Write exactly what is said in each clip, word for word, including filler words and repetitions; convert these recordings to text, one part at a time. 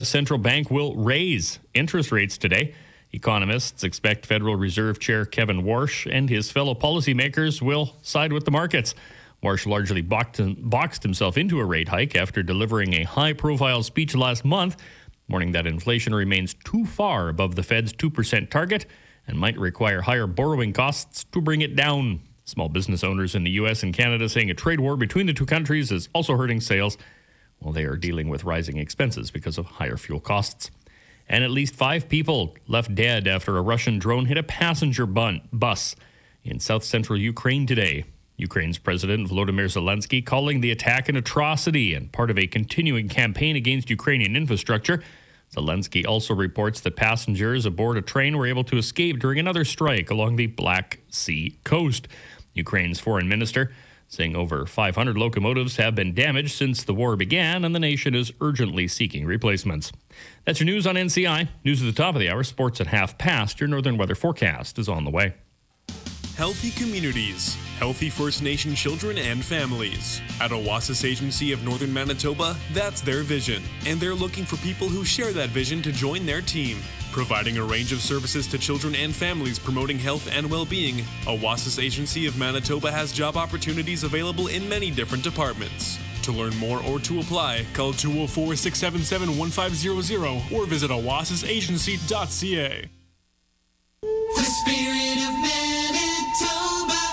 The central bank will raise interest rates today. Economists expect Federal Reserve Chair Kevin Warsh and his fellow policymakers will side with the markets. Warsh largely boxed himself into a rate hike after delivering a high-profile speech last month, warning that inflation remains too far above the Fed's two percent target and might require higher borrowing costs to bring it down. Small business owners in the U S and Canada saying a trade war between the two countries is also hurting sales, while they are dealing with rising expenses because of higher fuel costs. And at least five people left dead after a Russian drone hit a passenger bun- bus in south-central Ukraine today. Ukraine's President Volodymyr Zelensky calling the attack an atrocity and part of a continuing campaign against Ukrainian infrastructure. Zelensky also reports that passengers aboard a train were able to escape during another strike along the Black Sea coast. Ukraine's foreign minister saying over five hundred locomotives have been damaged since the war began, and the nation is urgently seeking replacements. That's your news on N C I. News at the top of the hour, sports at half past. Your northern weather forecast is on the way. Healthy communities, healthy First Nation children and families. At Oasis Agency of Northern Manitoba, that's their vision, and they're looking for people who share that vision to join their team. Providing a range of services to children and families promoting health and well-being, Oasis Agency of Manitoba has job opportunities available in many different departments. To learn more or to apply, call two oh four, six seven seven, one five zero zero or visit oasis agency dot c a. The spirit of Manitoba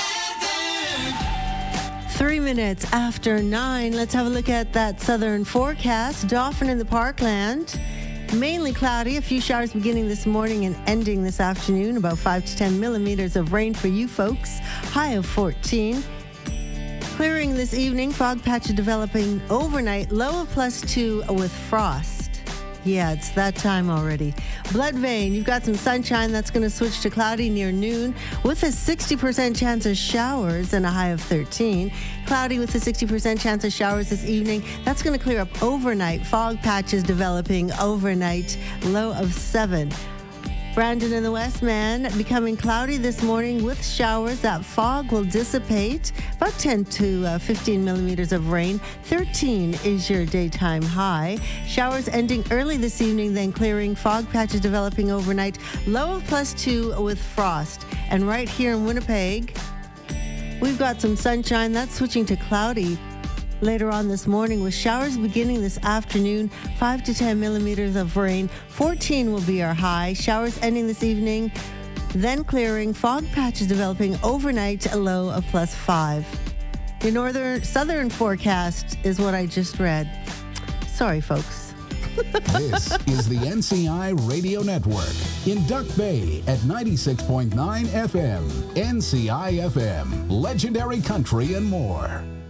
weather. Three minutes after nine, let's have a look at that southern forecast. Dauphin in the Parkland. Mainly cloudy, a few showers beginning this morning and ending this afternoon. About five to ten millimeters of rain for you folks. High of fourteen. Clearing this evening, fog patches developing overnight. Low of plus two with frost. Yeah, it's that time already. Blood vein, you've got some sunshine that's going to switch to cloudy near noon with a sixty percent chance of showers and a high of thirteen. Cloudy with a sixty percent chance of showers this evening. That's going to clear up overnight. Fog patches developing overnight. Low of seven. Brandon in the West, man, becoming cloudy this morning with showers. That fog will dissipate. About ten to fifteen millimeters of rain. thirteen is your daytime high. Showers ending early this evening, then clearing. Fog patches developing overnight. Low of plus two with frost. And right here in Winnipeg, we've got some sunshine. That's switching to cloudy later on this morning with showers beginning this afternoon. five to ten millimeters of rain. fourteen will be our high. Showers ending this evening, then clearing. Fog patches developing overnight, a low of plus five. Your northern southern forecast is what I just read. Sorry, folks. This is the N C I Radio Network in Duck Bay at ninety-six point nine F M. N C I F M, legendary country and more.